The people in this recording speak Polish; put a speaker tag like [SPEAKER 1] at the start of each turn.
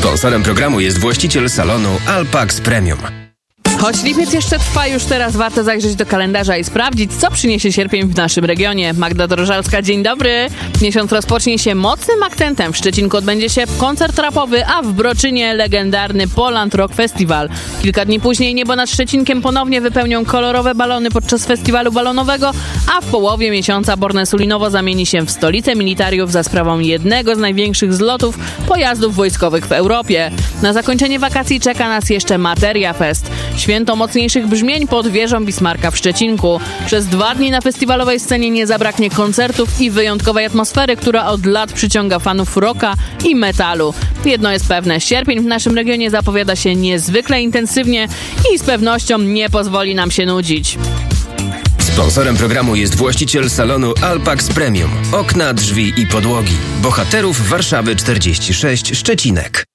[SPEAKER 1] Sponsorem programu jest właściciel salonu Alpax Premium.
[SPEAKER 2] Choć lipiec jeszcze trwa, już teraz warto zajrzeć do kalendarza i sprawdzić, co przyniesie sierpień w naszym regionie. Magda Drożalska, dzień dobry. Miesiąc rozpocznie się mocnym akcentem. W Szczecinku odbędzie się koncert rapowy, a w Broczynie legendarny Poland Rock Festival. Kilka dni później niebo nad Szczecinkiem ponownie wypełnią kolorowe balony podczas festiwalu balonowego, a w połowie miesiąca Borne-Sulinowo zamieni się w stolicę militariów za sprawą jednego z największych zlotów pojazdów wojskowych w Europie. Na zakończenie wakacji czeka nas jeszcze Materia Fest. Święto mocniejszych brzmień pod wieżą Bismarcka w Szczecinku. Przez 2 dni na festiwalowej scenie nie zabraknie koncertów i wyjątkowej atmosfery, która od lat przyciąga fanów rocka i metalu. Jedno jest pewne, sierpień w naszym regionie zapowiada się niezwykle intensywnie i z pewnością nie pozwoli nam się nudzić.
[SPEAKER 1] Sponsorem programu jest właściciel salonu Alpax Premium. Okna, drzwi i podłogi. Bohaterów Warszawy 46, Szczecinek.